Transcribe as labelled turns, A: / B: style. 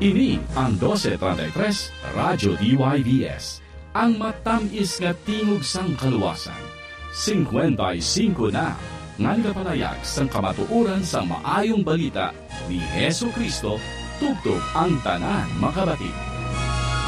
A: Ini ang 1233 Radyo DYVS, ang matamis nga tingog sang kaluwasan. 55 na ngan kapalayag sang kamatuoran sang maayong balita ni Hesu Kristo, tugtog ang tanan makabati.